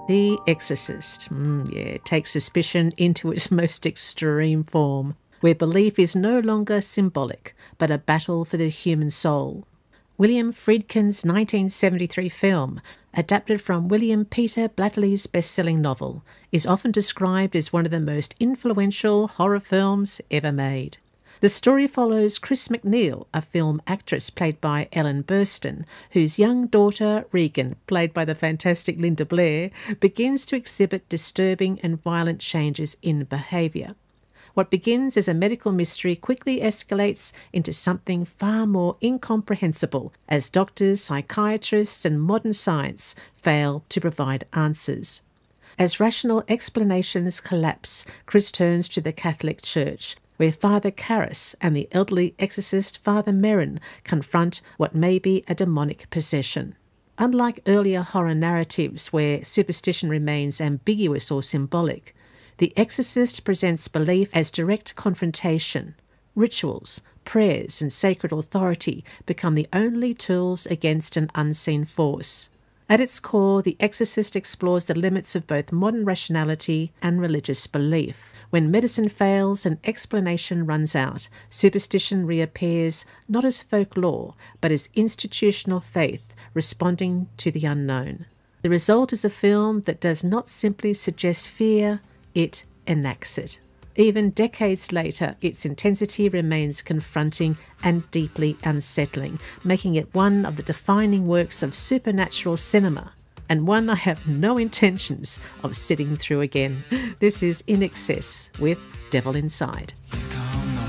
The Exorcist, takes suspicion into its most extreme form, where belief is no longer symbolic, but a battle for the human soul. William Friedkin's 1973 film, adapted from William Peter Blatterly's best-selling novel, is often described as one of the most influential horror films ever made. The story follows Chris MacNeil, a film actress played by Ellen Burstyn, whose young daughter, Regan, played by the fantastic Linda Blair, begins to exhibit disturbing and violent changes in behaviour. What begins as a medical mystery quickly escalates into something far more incomprehensible as doctors, psychiatrists, and modern science fail to provide answers. As rational explanations collapse, Chris turns to the Catholic Church, where Father Karras and the elderly exorcist Father Merrin confront what may be a demonic possession. Unlike earlier horror narratives where superstition remains ambiguous or symbolic, The Exorcist presents belief as direct confrontation. Rituals, prayers, and sacred authority become the only tools against an unseen force. At its core, The Exorcist explores the limits of both modern rationality and religious belief. When medicine fails and explanation runs out, superstition reappears not as folklore, but as institutional faith responding to the unknown. The result is a film that does not simply suggest fear, it enacts it. Even decades later, its intensity remains confronting and deeply unsettling, making it one of the defining works of supernatural cinema, and one I have no intentions of sitting through again. This is In Excess with Devil Inside.